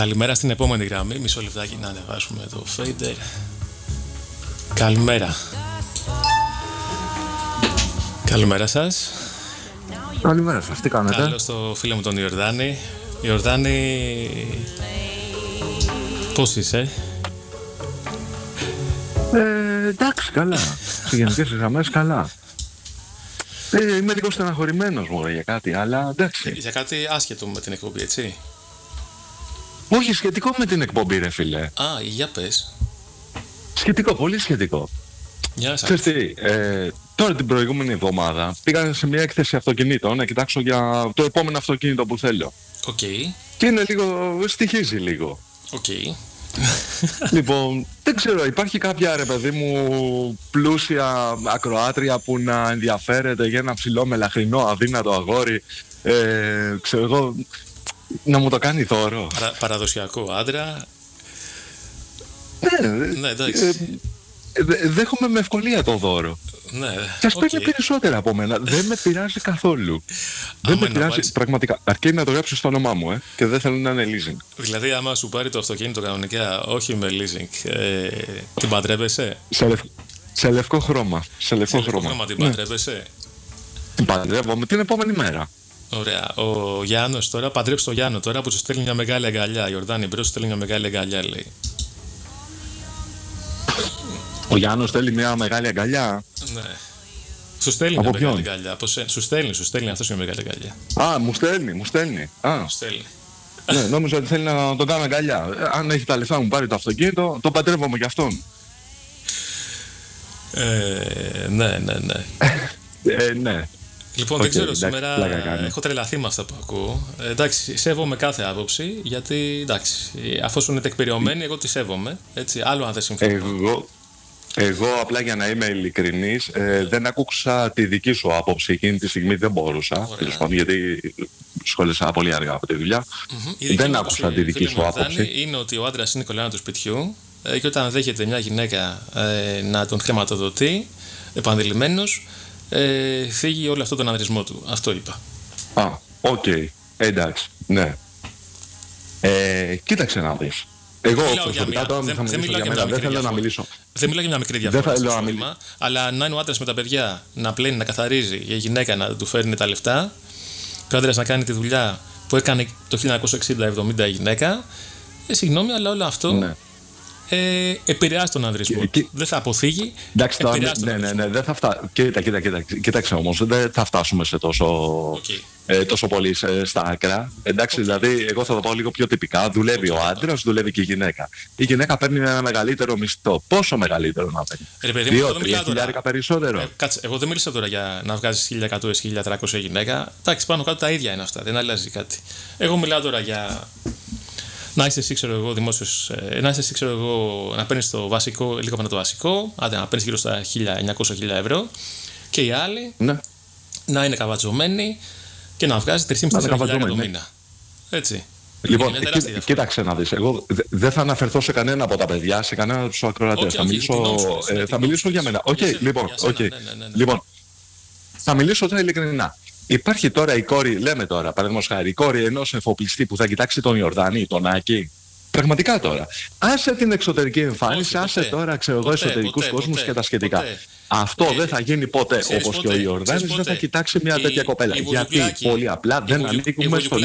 Καλημέρα στην επόμενη γραμμή. Μισό λεπτάκι να ανεβάσουμε το fader. Καλημέρα. Καλημέρα σας. Καλημέρα σας, τι κάνετε? Καλώς το φίλο μου τον Ιορδάνη. Ιορδάνη, πώς είσαι? Εντάξει, καλά. Σε γενικές γραμμές καλά. Είμαι λίγο στεναχωρημένος μου για κάτι, αλλά εντάξει. Για κάτι άσχετο με την εκπομπή, έτσι? Όχι, σχετικό με την εκπομπή, ρε φίλε. Α, για πες. Σχετικό, πολύ σχετικό. Γεια σας. Ξέρεις τι, τώρα την προηγούμενη εβδομάδα πήγα σε μια έκθεση αυτοκινήτων να κοιτάξω για το επόμενο αυτοκίνητο που θέλω. Οκ. Και είναι λίγο, στοιχίζει λίγο. Οκ. Λοιπόν, δεν ξέρω, υπάρχει κάποια, ρε παιδί μου, πλούσια ακροάτρια που να ενδιαφέρεται για ένα ψηλό μελαχρινό αδύνατο αγόρι, ξέρω εγώ, να μου το κάνει δώρο? Παραδοσιακό άντρα. Ναι, εντάξει. Δέχομαι με ευκολία το δώρο. Ναι, και ας παίρνει περισσότερα από μένα. Δεν με πειράζει καθόλου. Δεν με πειράζει πραγματικά. Αρκεί να το γράψει στο όνομά μου, και δεν θέλω να είναι leasing. Δηλαδή, άμα σου πάρει το αυτοκίνητο κανονικά, όχι με leasing, την παντρεύεσαι? Σε λευκό χρώμα. Σε λευκό χρώμα την παντρεύεσαι? Την παντρεύομαι την επόμενη μέρα. Ωραία. Ο Γιάννος τώρα, παντρέψει τον Γιάννο τώρα που σου στέλνει μια μεγάλη αγκαλιά. Η Ιορδάνη Μπρος σου στέλνει μια μεγάλη αγκαλιά, λέει. Ο Γιάννος στέλνει μια μεγάλη αγκαλιά. Ναι. Σου στέλνει από μια ποιον? μεγάλη αγκαλιά. Σου στέλνει αυτός μια μεγάλη αγκαλιά. Α, μου στέλνει. Α, στέλνει. Ναι, νόμιζα ότι θέλει να τον κάνω αγκαλιά. Αν έχει τα λεφτά μου πάρει το αυτοκίνητο, το παντρεύομαι κι αυτόν. Ναι. Ναι. Λοιπόν, δεν ξέρω, σήμερα έχω τρελαθεί με αυτά που ακούω. Εντάξει, σέβομαι κάθε άποψη, γιατί εντάξει, αφού είναι τεκμηριωμένη, εγώ τη σέβομαι. Έτσι, άλλο αν δεν συμφωνώ. Εγώ απλά για να είμαι ειλικρινής, δεν άκουσα τη δική σου άποψη εκείνη τη στιγμή, δεν μπορούσα. Τέλος πάντων, γιατί σχόλησα πολύ αργά από τη δουλειά. Δεν άκουσα τη δική σου άποψη. Είναι ότι ο άντρας είναι η κολάνα του σπιτιού και όταν δέχεται μια γυναίκα να τον χρηματοδοτεί επανειλημμένος, φύγει όλο αυτό τον ανδρισμό του. Αυτό είπα. Α, οκ. Εντάξει, ναι. Κοίταξε να δεις. Εγώ προσωπικά τώρα θα μιλήσω για μένα. Δεν θέλω να μιλήσω. Δεν μιλάω για μια μικρή διαφορά στο πρόβλημα, αλλά να είναι ο άντρας με τα παιδιά, να πλένει, να καθαρίζει, η γυναίκα να του φέρνει τα λεφτά, και ο άντρας να κάνει τη δουλειά που έκανε το 1960-70 η γυναίκα. Συγγνώμη, αλλά όλο αυτό. Ναι. Επηρεάζει τον ανδρισμό. Δεν θα αποφύγει. Εντάξει, ναι, δεν θα φτάσει. Κοίταξε όμως, δεν θα φτάσουμε σε τόσο πολύ στα άκρα. Εντάξει, δηλαδή, εγώ θα το πω λίγο πιο τυπικά. Δουλεύει ο άντρας, δουλεύει και η γυναίκα. Η γυναίκα παίρνει ένα μεγαλύτερο μισθό. Πόσο μεγαλύτερο να παίρνει? 2-3 χιλιάρικα περισσότερο. Κάτσε, εγώ δεν μίλησα τώρα για να βγάζεις 1.100 ή 1.300 γυναίκα. Εντάξει, πάνω κάτω τα ίδια είναι αυτά. Δεν αλλάζει κάτι. Εγώ μιλάω τώρα για. Να είσαι εσύ, ξέρω εγώ, δημόσιος, να παίρνεις το βασικό, λίγο πάνω το βασικό, άντε να παίρνεις γύρω στα 1.900 ευρώ, και οι άλλοι να είναι καβατζωμένοι και να βγάζει 3.500 το μήνα. Έτσι. Λοιπόν, κοίταξε να δεις. Εγώ δεν θα αναφερθώ σε κανένα από τα παιδιά, σε κανένα από τους ακροατές. Θα μιλήσω για μένα. Λοιπόν, θα μιλήσω τώρα ειλικρινά. Υπάρχει τώρα η κόρη, λέμε τώρα, παραδείγματος χάρη, η κόρη ενός εφοπλιστή που θα κοιτάξει τον Ιορδάνη, τον Άκη. Πραγματικά τώρα. Άσε την εξωτερική εμφάνιση, άσε τώρα, ξέρω εγώ, εσωτερικούς κόσμους και τα σχετικά. Αυτό δεν θα γίνει ποτέ. Όπως και ο Ιορδάνης δεν θα κοιτάξει μια τέτοια κοπέλα. Γιατί πολύ απλά δεν ανήκουμε στο